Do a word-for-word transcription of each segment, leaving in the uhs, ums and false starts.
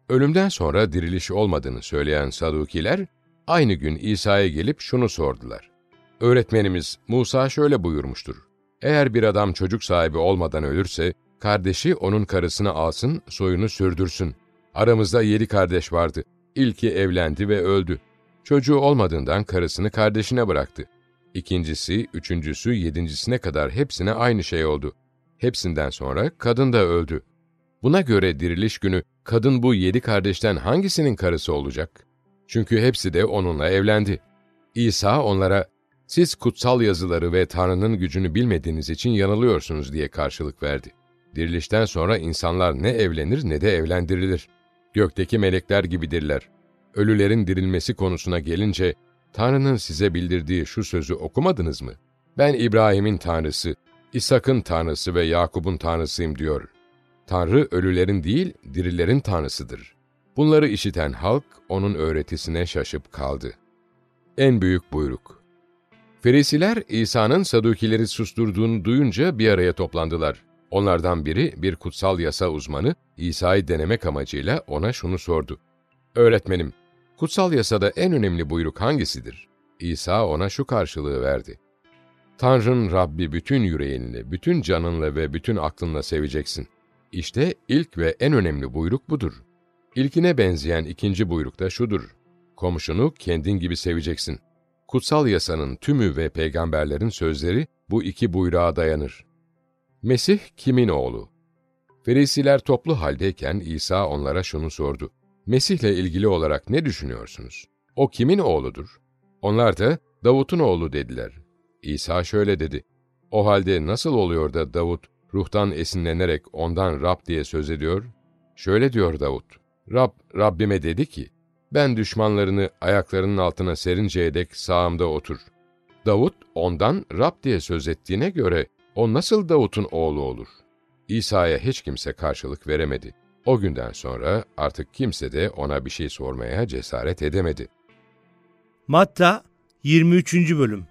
Ölümden sonra diriliş olmadığını söyleyen Sadukiler, aynı gün İsa'ya gelip şunu sordular. Öğretmenimiz Musa şöyle buyurmuştur. Eğer bir adam çocuk sahibi olmadan ölürse, kardeşi onun karısını alsın, soyunu sürdürsün. Aramızda yedi kardeş vardı. İlki evlendi ve öldü. Çocuğu olmadığından karısını kardeşine bıraktı. İkincisi, üçüncüsü, yedincisine kadar hepsine aynı şey oldu. Hepsinden sonra kadın da öldü. Buna göre diriliş günü kadın bu yedi kardeşten hangisinin karısı olacak? Çünkü hepsi de onunla evlendi. İsa onlara, siz kutsal yazıları ve Tanrı'nın gücünü bilmediğiniz için yanılıyorsunuz diye karşılık verdi. Dirilişten sonra insanlar ne evlenir ne de evlendirilir. Gökteki melekler gibidirler. Ölülerin dirilmesi konusuna gelince, Tanrı'nın size bildirdiği şu sözü okumadınız mı? Ben İbrahim'in Tanrısı, İshak'ın Tanrısı ve Yakup'un Tanrısıyım diyor. Tanrı ölülerin değil, dirilerin Tanrısıdır. Bunları işiten halk, onun öğretisine şaşıp kaldı. En büyük buyruk. Ferisiler, İsa'nın Sadukileri susturduğunu duyunca bir araya toplandılar. Onlardan biri, bir kutsal yasa uzmanı, İsa'yı denemek amacıyla ona şunu sordu. Öğretmenim, kutsal yasada en önemli buyruk hangisidir? İsa ona şu karşılığı verdi. Tanrın Rabbi bütün yüreğinle, bütün canınla ve bütün aklınla seveceksin. İşte ilk ve en önemli buyruk budur. İlkine benzeyen ikinci buyruk da şudur. Komşunu kendin gibi seveceksin. Kutsal yasanın tümü ve peygamberlerin sözleri bu iki buyruğa dayanır. Mesih kimin oğlu? Ferisiler toplu haldeyken İsa onlara şunu sordu. Mesih'le ilgili olarak ne düşünüyorsunuz? O kimin oğludur? Onlar da Davut'un oğlu dediler. İsa şöyle dedi. O halde nasıl oluyor da Davut ruhtan esinlenerek ondan Rab diye söz ediyor? Şöyle diyor Davut. Rab, Rabbime dedi ki, ben düşmanlarını ayaklarının altına serinceye dek sağımda otur. Davut ondan Rab diye söz ettiğine göre o nasıl Davut'un oğlu olur? İsa'ya hiç kimse karşılık veremedi. O günden sonra artık kimse de ona bir şey sormaya cesaret edemedi. Matta yirmi üçüncü Bölüm.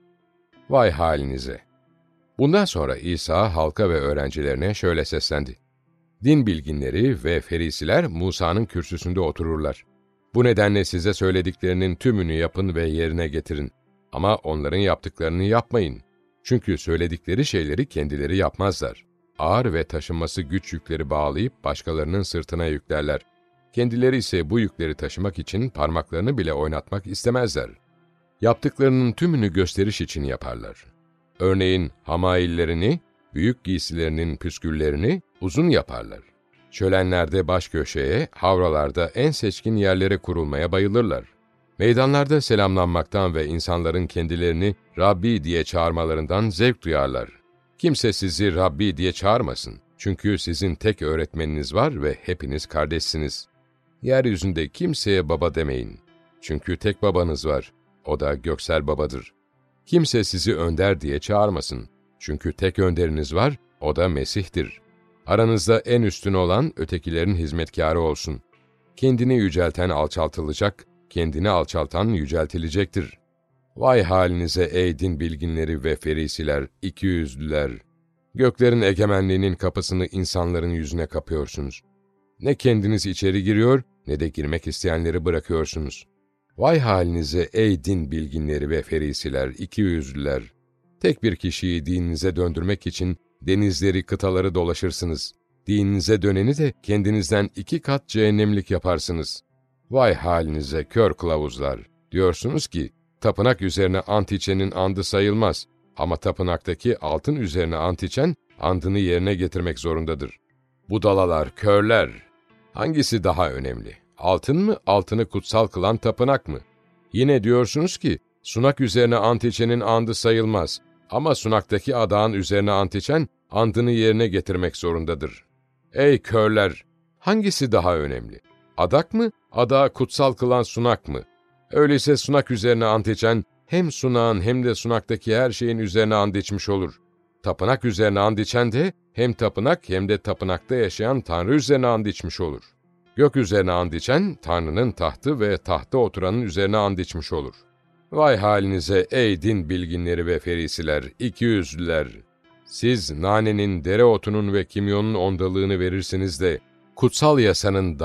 Vay halinize! Bundan sonra İsa halka ve öğrencilerine şöyle seslendi. Din bilginleri ve ferisiler Musa'nın kürsüsünde otururlar. Bu nedenle size söylediklerinin tümünü yapın ve yerine getirin. Ama onların yaptıklarını yapmayın. Çünkü söyledikleri şeyleri kendileri yapmazlar. Ağır ve taşınması güç yükleri bağlayıp başkalarının sırtına yüklerler. Kendileri ise bu yükleri taşımak için parmaklarını bile oynatmak istemezler. Yaptıklarının tümünü gösteriş için yaparlar. Örneğin hamaillerini, büyük giysilerinin püsküllerini uzun yaparlar. Şölenlerde baş köşeye, havralarda en seçkin yerlere kurulmaya bayılırlar. Meydanlarda selamlanmaktan ve insanların kendilerini Rabbi diye çağırmalarından zevk duyarlar. Kimse sizi Rabbi diye çağırmasın. Çünkü sizin tek öğretmeniniz var ve hepiniz kardeşsiniz. Yeryüzünde kimseye baba demeyin. Çünkü tek babanız var. O da göksel babadır. Kimse sizi önder diye çağırmasın. Çünkü tek önderiniz var, o da Mesih'tir. Aranızda en üstün olan ötekilerin hizmetkarı olsun. Kendini yücelten alçaltılacak, kendini alçaltan yüceltilecektir. Vay halinize ey din bilginleri ve ferisiler, ikiyüzlüler! Göklerin egemenliğinin kapısını insanların yüzüne kapıyorsunuz. Ne kendiniz içeri giriyor, ne de girmek isteyenleri bırakıyorsunuz. Vay halinize ey din bilginleri ve ferisiler, ikiyüzlüler! Tek bir kişiyi dininize döndürmek için denizleri, kıtaları dolaşırsınız. Dininize döneni de kendinizden iki kat cehennemlik yaparsınız. Vay halinize kör kılavuzlar! Diyorsunuz ki, tapınak üzerine ant içenin andı sayılmaz. Ama tapınaktaki altın üzerine ant içen, andını yerine getirmek zorundadır. Budalalar, körler! Hangisi daha önemli? Altın mı, altını kutsal kılan tapınak mı? Yine diyorsunuz ki, sunak üzerine ant içenin andı sayılmaz. Ama sunaktaki adağın üzerine ant içen, andını yerine getirmek zorundadır. Ey körler! Hangisi daha önemli? Adak mı, adağı kutsal kılan sunak mı? Öyleyse sunak üzerine ant içen, hem sunağın hem de sunaktaki her şeyin üzerine and içmiş olur. Tapınak üzerine and içen de, hem tapınak hem de tapınakta yaşayan Tanrı üzerine and içmiş olur. Gök üzerine and içen, Tanrı'nın tahtı ve tahtta oturanın üzerine and içmiş olur. Vay halinize ey din bilginleri ve ferisiler, ikiyüzlüler! Siz nanenin, dereotunun ve kimyonun ondalığını verirsiniz de, kutsal yasanın